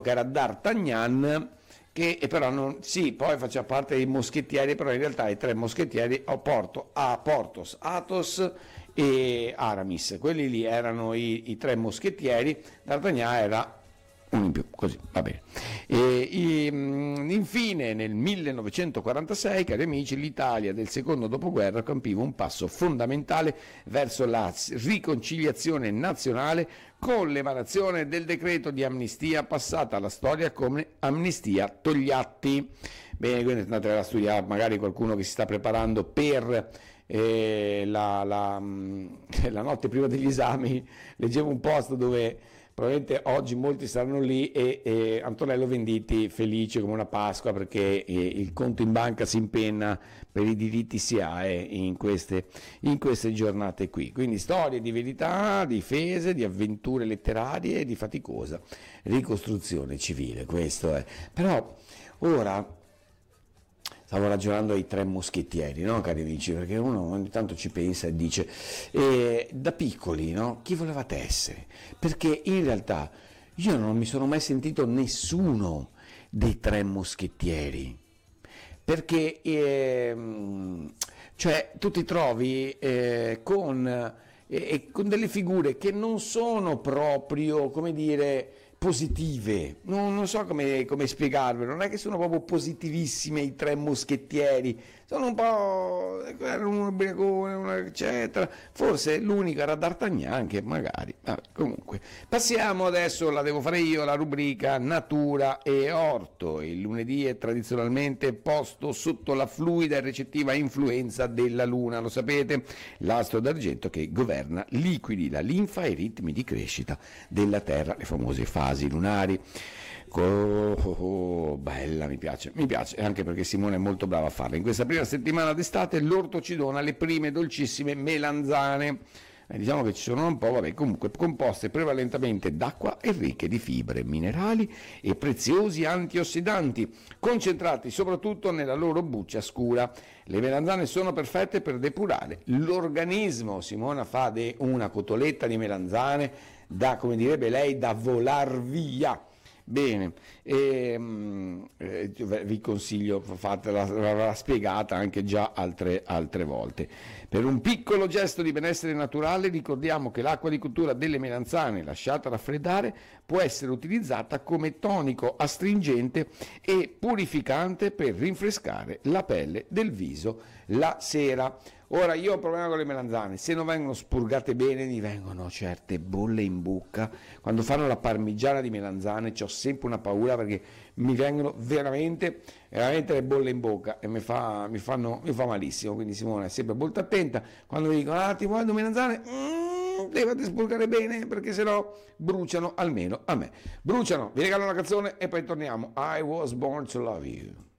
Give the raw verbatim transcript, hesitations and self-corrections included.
che era D'Artagnan, che e però non, sì, poi faceva parte dei moschettieri, però in realtà i tre moschettieri a Porto, a Portos, Athos e Aramis, quelli lì erano i, i tre moschettieri, D'Artagnan era uno in più, così va bene. E, i, infine nel millenovecentoquarantasei, cari amici, l'Italia del secondo dopoguerra compiva un passo fondamentale verso la riconciliazione nazionale con l'emanazione del decreto di amnistia, passata alla storia come amnistia Togliatti. Bene, quindi andate a studiare, magari qualcuno che si sta preparando per eh, la, la, la notte prima degli esami, leggevo un post dove probabilmente oggi molti saranno lì e, e Antonello Venditti felice come una Pasqua perché eh, il conto in banca si impenna per i diritti S I A E in queste, in queste giornate qui. Quindi storie di verità, difese, di avventure letterarie e di faticosa ricostruzione civile, questo è. Però ora stavo ragionando ai tre moschettieri, no, cari amici, perché uno ogni tanto ci pensa e dice, eh, da piccoli, no, chi volevate essere? Perché in realtà io non mi sono mai sentito nessuno dei tre moschettieri, perché eh, cioè, tu ti trovi eh, con, eh, con delle figure che non sono proprio, come dire, positive, non, non so come, come spiegarvelo, non è che sono proprio positivissime i tre moschettieri, sono un po', era un ubriacone, eccetera, forse l'unico era D'Artagnan, che magari, vabbè, comunque. Passiamo adesso, la devo fare io, la rubrica Natura e Orto. Il lunedì è tradizionalmente posto sotto la fluida e recettiva influenza della Luna, lo sapete, l'astro d'argento che governa liquidi, la linfa e i ritmi di crescita della Terra, le famose fasi lunari. Oh, oh, oh, bella, mi piace, mi piace, anche perché Simone è molto brava a farla. In questa prima settimana d'estate l'orto ci dona le prime dolcissime melanzane, eh, diciamo che ci sono un po', vabbè, comunque composte prevalentemente d'acqua e ricche di fibre, minerali e preziosi antiossidanti, concentrati soprattutto nella loro buccia scura. Le melanzane sono perfette per depurare l'organismo. Simona fa de una cotoletta di melanzane da, come direbbe lei, da volar via. Bene, e, eh, vi consiglio, fatela, l'avrà spiegata anche già altre, altre volte. Per un piccolo gesto di benessere naturale ricordiamo che l'acqua di cottura delle melanzane lasciata raffreddare può essere utilizzata come tonico astringente e purificante per rinfrescare la pelle del viso la sera. Ora, io ho un problema con le melanzane, se non vengono spurgate bene mi vengono certe bolle in bocca. Quando fanno la parmigiana di melanzane c'ho sempre una paura perché mi vengono veramente, veramente le bolle in bocca e mi fa, mi fanno, mi fa malissimo. Quindi Simone è sempre molto attenta quando mi dicono ah ti vuoi due melanzane? Mm, dovete spurgare bene perché sennò bruciano, almeno a me. Bruciano, vi regalo una canzone e poi torniamo. I was born to love you.